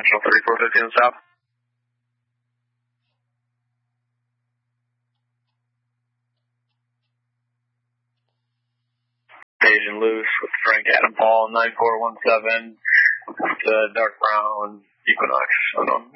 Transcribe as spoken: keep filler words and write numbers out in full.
National thirty-four fifty in the south. Agent Loose with Frank Adam Paul, nine four one seven, the dark brown Equinox, unknown.